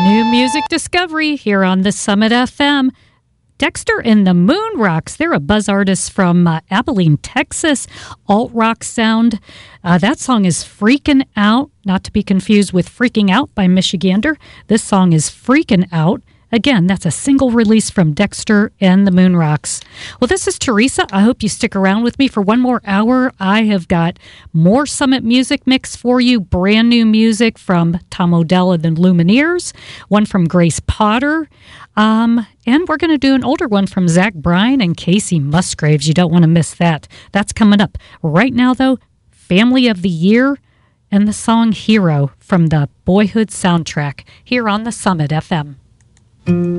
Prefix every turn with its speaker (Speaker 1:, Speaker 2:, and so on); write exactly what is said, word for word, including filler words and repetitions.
Speaker 1: New music discovery here on the Summit F M. Dexter and the Moon Rocks. They're a buzz artist from uh, Abilene, Texas. Alt rock sound. Uh, that song is Freaking Out, not to be confused with Freaking Out by Michigander. This song is Freaking Out. Again, that's a single release from Dexter and the Moon Rocks. Well, this is Teresa. I hope you stick around with me for one more hour. I have got more Summit Music Mix for you. Brand new music from Tom Odell and the Lumineers. One from Grace Potter. Um, and we're going to do an older one from Zach Bryan and Casey Musgraves. You don't want to miss that. That's coming up. Right now, though, Family of the Year and the song Hero from the Boyhood soundtrack here on the Summit F M.